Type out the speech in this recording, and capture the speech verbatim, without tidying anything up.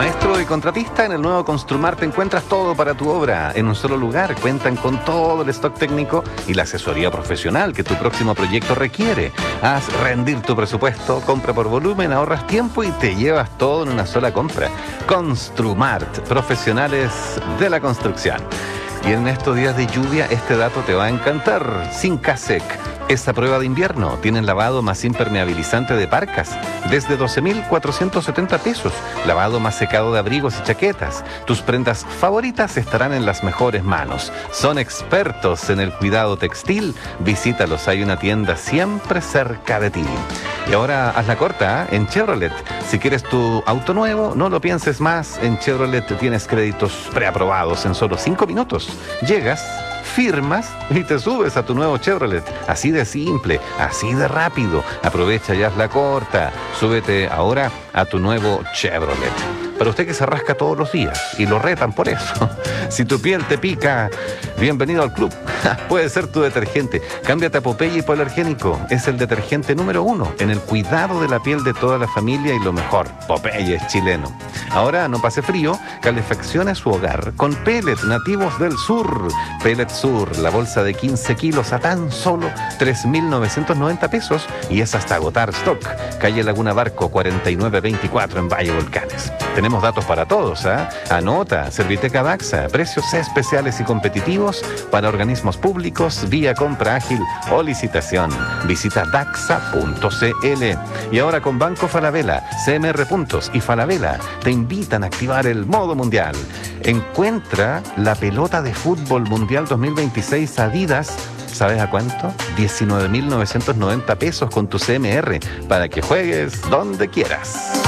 Maestro y contratista, en el nuevo Construmart encuentras todo para tu obra en un solo lugar. Cuentan con todo el stock técnico y la asesoría profesional que tu próximo proyecto requiere. Haz rendir tu presupuesto, compra por volumen, ahorras tiempo y te llevas todo en una sola compra. Construmart, profesionales de la construcción. Y en estos días de lluvia, este dato te va a encantar. Sincasec es a prueba de invierno. Tienen lavado más impermeabilizante de parcas desde doce mil cuatrocientos setenta pesos. Lavado más secado de abrigos y chaquetas. Tus prendas favoritas estarán en las mejores manos. Son expertos en el cuidado textil. Visítalos, hay una tienda siempre cerca de ti. Y ahora haz la corta, ¿eh? En Chevrolet. Si quieres tu auto nuevo, no lo pienses más. En Chevrolet tienes créditos preaprobados en solo cinco minutos. Llegas, firmas y te subes a tu nuevo Chevrolet. Así de simple, así de rápido. Aprovecha y haz la corta. Súbete ahora a tu nuevo Chevrolet. Para usted que se rasca todos los días y lo retan por eso. Si tu piel te pica, bienvenido al club. Puede ser tu detergente. Cámbiate a Popeye Hipoalergénico. Es el detergente número uno en el cuidado de la piel de toda la familia y lo mejor. Popeye es chileno. Ahora no pase frío, calefaccione su hogar con pellet nativos del sur. Pellet Sur, la bolsa de quince kilos a tan solo tres mil novecientos noventa pesos y es hasta agotar stock. Calle Laguna Barco cuarenta y nueve veinticuatro en Valle Volcanes. Tenemos datos para todos, ¿eh? Anota, Serviteca Daxa, precios especiales y competitivos para organismos públicos vía compra ágil o licitación. Visita daxa punto c l. Y ahora con Banco Falabella, C M R Puntos y Falabella te invitan a activar el modo mundial. Encuentra la pelota de fútbol mundial dos mil veintiséis Adidas. ¿Sabes a cuánto? diecinueve mil novecientos noventa pesos con tu C M R para que juegues donde quieras.